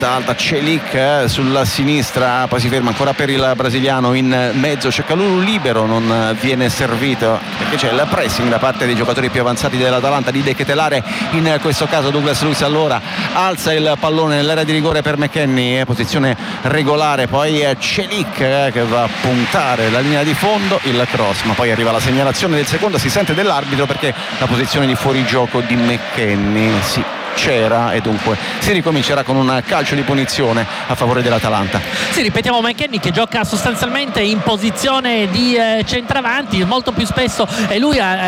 alta, Celik sulla sinistra, poi si ferma ancora per il brasiliano, in mezzo c'è Kalulu libero, non viene servito perché c'è il pressing da parte dei giocatori più avanzati dell'Atalanta di De Ketelare, in questo caso Douglas Luiz allora alza il pallone nell'area di rigore per McKennie, posizione regolare, poi Celik che va a puntare la linea di fondo, il cross, ma poi arriva la segnalazione del secondo, si sente dell'arbitro perché la posizione di fuorigioco di McKennie sì, c'era, e dunque si ricomincerà con un calcio di punizione a favore dell'Atalanta. Sì, ripetiamo, McKennie che gioca sostanzialmente in posizione di centravanti, molto più spesso è lui a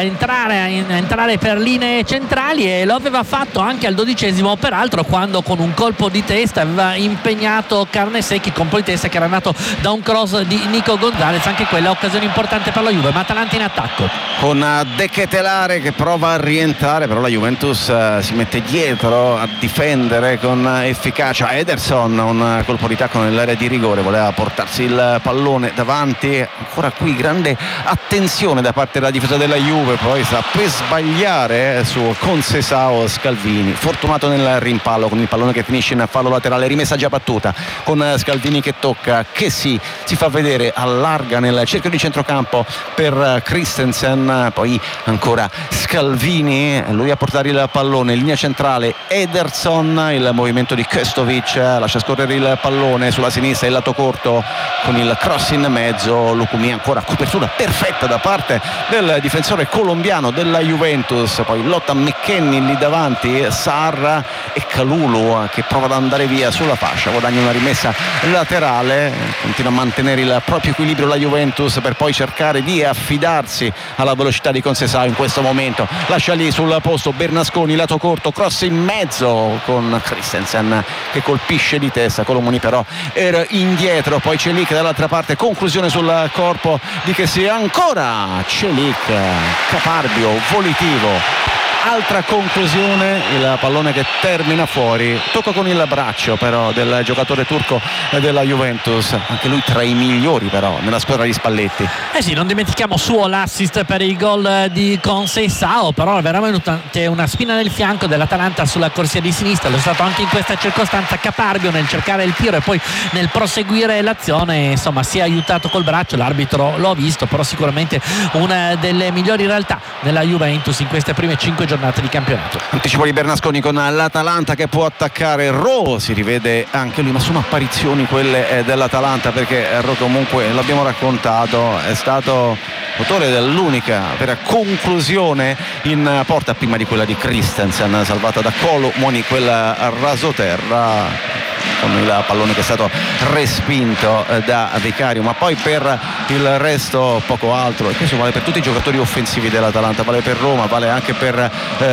entrare per linee centrali, e lo aveva fatto anche al 12esimo, peraltro, quando con un colpo di testa aveva impegnato Carnesecchi, colpo di testa che era nato da un cross di Nico Gonzalez, anche quella occasione importante per la Juve. Ma Atalanta in attacco con De Ketelare che prova a rientrare, però la Juventus si mette dietro a difendere con efficacia. Ederson, un colpo di tacco nell'area di rigore, voleva portarsi il pallone davanti, ancora qui grande attenzione da parte della difesa della Juve, poi sta per sbagliare su Conceição Scalvini, fortunato nel rimpallo con il pallone che finisce in fallo laterale, rimessa già battuta con Scalvini che tocca, che si fa vedere, allarga nel cerchio di centrocampo per Christensen, poi ancora Scalvini, lui a portare il pallone, linea centrale Ederson, il movimento di Kostovic, lascia scorrere il pallone sulla sinistra, il lato corto con il cross in mezzo, Lukumi, ancora copertura perfetta da parte del difensore colombiano della Juventus, poi lotta McKennie lì davanti, Sarr e Kalulu che prova ad andare via sulla fascia, guadagna una rimessa laterale, continua a mantenere il proprio equilibrio la Juventus per poi cercare di affidarsi alla velocità di Conceição in questo momento, lascia lì sul posto Bernasconi, lato corto, cross in mezzo con Christensen che colpisce di testa, Colomoni però era indietro, poi Celik dall'altra parte, conclusione sul corpo di Kessie, ancora Celik, caparbio, volitivo, altra conclusione, il pallone che termina fuori, tocca con il braccio però del giocatore turco della Juventus, anche lui tra i migliori però nella squadra di Spalletti. Sì, non dimentichiamo suo l'assist per il gol di Conceição, però è veramente una spina nel fianco dell'Atalanta sulla corsia di sinistra, lo è stato anche in questa circostanza, caparbio nel cercare il tiro e poi nel proseguire l'azione, insomma si è aiutato col braccio, l'arbitro lo ha visto, però sicuramente una delle migliori realtà della Juventus in queste prime 5 giornate di campionato. Anticipo di Bernasconi con l'Atalanta che può attaccare, Ro si rivede anche lui, ma sono apparizioni quelle dell'Atalanta, perché Ro comunque, l'abbiamo raccontato, è stato autore dell'unica vera conclusione in porta prima di quella di Christensen salvata da Colomoni, quella a rasoterra con il pallone che è stato respinto da Vicario, ma poi per il resto poco altro, e questo vale per tutti i giocatori offensivi dell'Atalanta, vale per Roma, vale anche per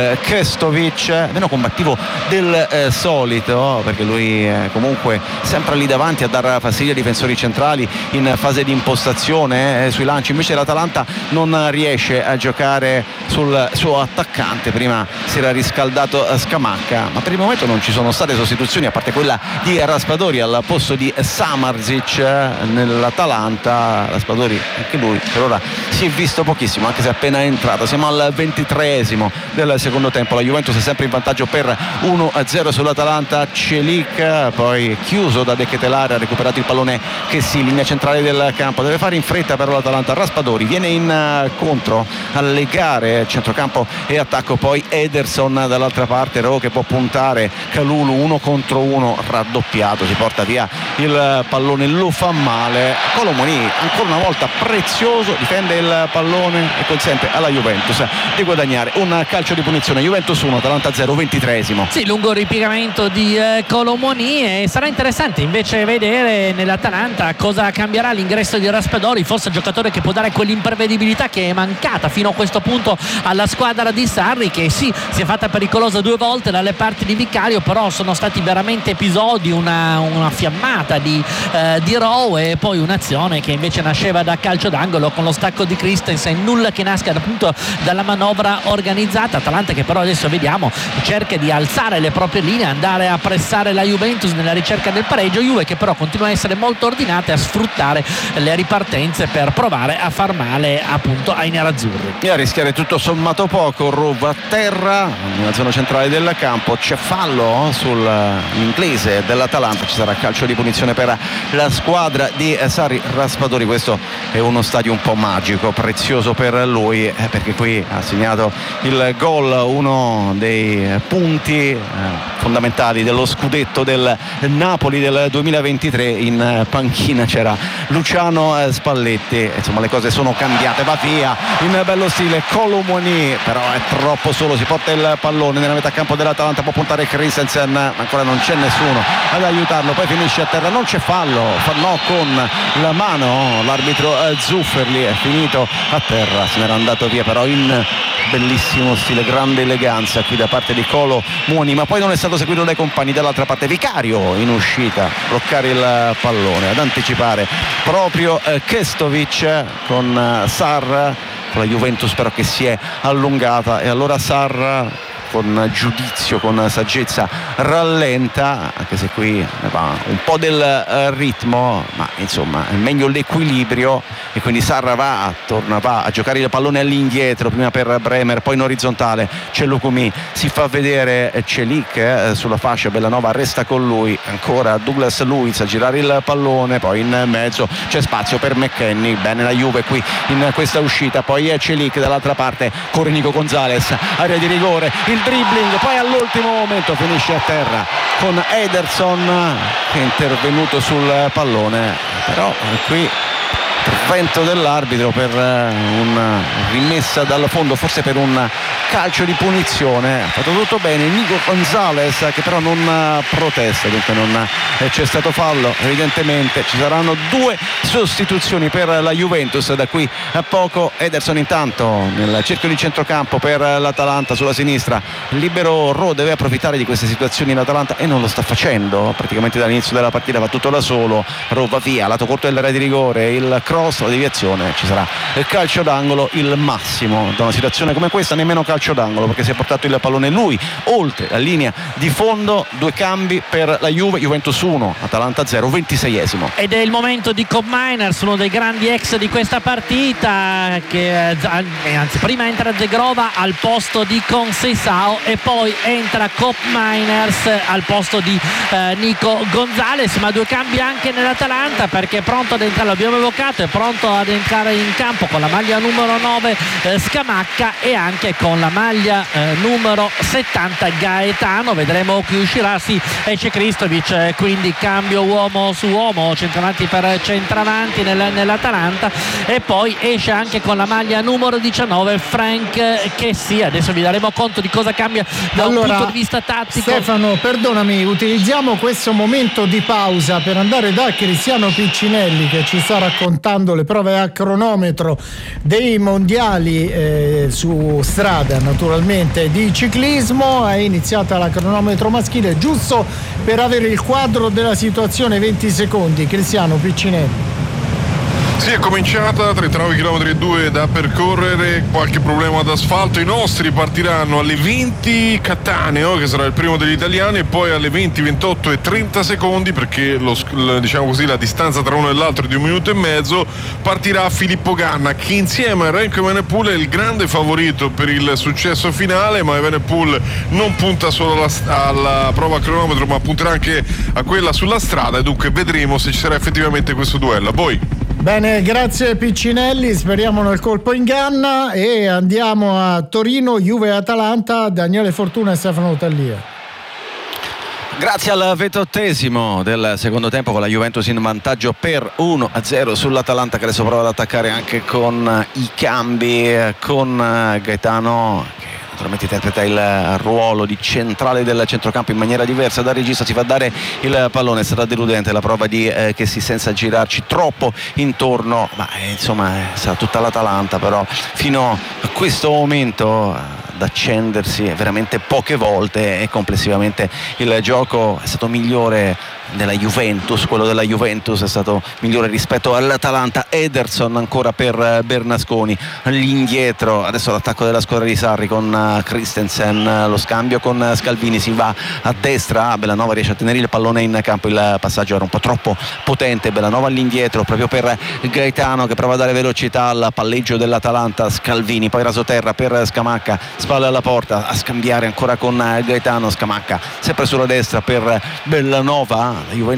Kostovic, meno combattivo del solito, perché lui comunque sempre lì davanti a dar fastidio ai difensori centrali in fase di impostazione sui lanci, invece l'Atalanta non riesce a giocare sul suo attaccante, prima si era riscaldato Scamacca, ma per il momento non ci sono state sostituzioni a parte quella di Raspadori al posto di Samardzic nell'Atalanta. Raspadori anche lui per ora si è visto pochissimo, anche se è appena entrato. Siamo al 23esimo del secondo tempo, la Juventus è sempre in vantaggio per 1-0 sull'Atalanta. Celik poi chiuso da De Ketelare, ha recuperato il pallone che si, linea centrale del campo, deve fare in fretta però l'Atalanta. Raspadori viene incontro a legare centrocampo e attacco, poi Ederson dall'altra parte, Ro che può puntare, Kalulu 1 contro 1 raddoppiato, si porta via il pallone, lo fa male. Colomoni ancora una volta prezioso, difende il pallone e consente alla Juventus di guadagnare un calcio di punizione. Juventus 1, Atalanta 0, 23esimo. Sì, lungo ripiegamento di Colomoni, e sarà interessante invece vedere nell'Atalanta cosa cambierà l'ingresso di Raspadori, forse il giocatore che può dare quell'imprevedibilità che è mancata fino a questo punto alla squadra di Sarri, che sì, si è fatta pericolosa 2 volte dalle parti di Vicario, però sono stati veramente episodi, una fiammata di Rowe e poi un'azione che invece nasceva da calcio d'angolo con lo stacco di Christensen, nulla che nasca appunto dalla manovra organizzata. Atalanta che però adesso vediamo cerca di alzare le proprie linee, andare a pressare la Juventus nella ricerca del pareggio, Juve che però continua a essere molto ordinata e a sfruttare le ripartenze per provare a far male appunto ai nerazzurri e a rischiare tutto sommato poco. Ruva a terra nella zona centrale del campo, c'è fallo sull'inglese del dell'Atalanta. Ci sarà calcio di punizione per la squadra di Sarri Raspadori. Questo è uno stadio un po' magico, prezioso per lui, perché qui ha segnato il gol, uno dei punti fondamentali dello scudetto del Napoli del 2023. In panchina c'era Luciano Spalletti, insomma le cose sono cambiate. Va via in bello stile Kolo Muani, però è troppo solo, si porta il pallone nella metà campo dell'Atalanta, può puntare Christensen, ancora non c'è nessuno ad aiutarlo, poi finisce a terra, non c'è fallo con la mano l'arbitro Zufferli, è finito a terra, se n'era andato via, però in bellissimo stile, grande eleganza qui da parte di Kolo Muani, ma poi non è stato seguito dai compagni. Dall'altra parte Vicario in uscita, bloccare il pallone, ad anticipare proprio Kestovic con Sarr, con la Juventus però che si è allungata, e allora Sarr con giudizio, con saggezza rallenta, anche se qui va un po' del ritmo, ma insomma è meglio l'equilibrio, e quindi Sarra va a giocare il pallone all'indietro, prima per Bremer, poi in orizzontale c'è Lukumi, si fa vedere Celik sulla fascia, Bellanova resta con lui, ancora Douglas Luiz a girare il pallone, poi in mezzo c'è spazio per McKennie, bene la Juve qui in questa uscita, poi è Celik dall'altra parte, corre Nico Gonzalez, area di rigore, il dribbling, poi all'ultimo momento finisce a terra con Ederson che è intervenuto sul pallone, però qui intervento dell'arbitro per una rimessa dal fondo, forse per un calcio di punizione. Ha fatto tutto bene Nico Gonzalez, che però non protesta, dunque non c'è stato fallo. Evidentemente ci saranno 2 sostituzioni per la Juventus da qui a poco. Ederson intanto nel cerchio di centrocampo per l'Atalanta, sulla sinistra libero Ro, deve approfittare di queste situazioni l'Atalanta e non lo sta facendo praticamente dall'inizio della partita, va tutto da solo. Ro va via, lato corto dell'area di rigore, il cross, la deviazione, ci sarà il calcio d'angolo, il massimo da una situazione come questa, nemmeno calcio d'angolo perché si è portato il pallone lui oltre la linea di fondo. 2 cambi per la Juve, Juventus 1, Atalanta 0, 26esimo. Ed è il momento di Kob Meiners, uno dei grandi ex di questa partita, che anzi prima entra Zegrova al posto di Conceição e poi entra Kob Meiners al posto di Nico Gonzalez, ma 2 cambi anche nell'Atalanta, perché è pronto ad entrare, l'abbiamo evocato, è pronto ad entrare in campo con la maglia numero 9 Scamacca e anche con la maglia numero 70 Gaetano. Vedremo chi uscirà. Sì, esce Kristovic, quindi cambio uomo su uomo, centravanti per centravanti nell'Atalanta, e poi esce anche con la maglia numero 19 Frank Kessie. Adesso vi daremo conto di cosa cambia da un punto di vista tattico. Stefano, perdonami, utilizziamo questo momento di pausa per andare da Cristiano Piccinelli, che ci sta raccontando le prove a cronometro dei mondiali su strada, naturalmente, di ciclismo. È iniziata la cronometro maschile, giusto per avere il quadro della situazione. 20 secondi, Cristiano Piccinelli. Sì, è cominciata, 39 km e 2 da percorrere, qualche problema d'asfalto. I nostri partiranno alle 20 Cattaneo, che sarà il primo degli italiani, e poi alle 20, 28 e 30 secondi, perché diciamo così, la distanza tra uno e l'altro è di 1 minuto e mezzo, partirà Filippo Ganna, che insieme a Remco Evenepoel è il grande favorito per il successo finale, ma Evenepoel non punta solo alla prova a cronometro, ma punterà anche a quella sulla strada, e dunque vedremo se ci sarà effettivamente questo duello. A voi. Bene, grazie Piccinelli, speriamo nel colpo in Ganna, e andiamo a Torino, Juve-Atalanta, Daniele Fortuna e Stefano Tallia. Grazie al 28esimo del secondo tempo, con la Juventus in vantaggio per 1-0 sull'Atalanta, che adesso prova ad attaccare anche con i cambi, con Gaetano che naturalmente interpreta il ruolo di centrale del centrocampo in maniera diversa dal regista, si fa dare il pallone. È stata deludente la prova di che si senza girarci troppo intorno, ma insomma è stata tutta l'Atalanta però fino a questo momento ad accendersi veramente poche volte, e complessivamente il gioco è stato migliore della Juventus, quello della Juventus è stato migliore rispetto all'Atalanta. Ederson ancora per Bernasconi, all'indietro adesso l'attacco della squadra di Sarri con Christensen, lo scambio con Scalvini, si va a destra, Bellanova riesce a tenere il pallone in campo, il passaggio era un po' troppo potente, Bellanova all'indietro proprio per Gaetano che prova a dare velocità al palleggio dell'Atalanta, Scalvini, poi rasoterra per Scamacca, spalle alla porta, a scambiare ancora con Gaetano, Scamacca sempre sulla destra per Bellanova, la Juventus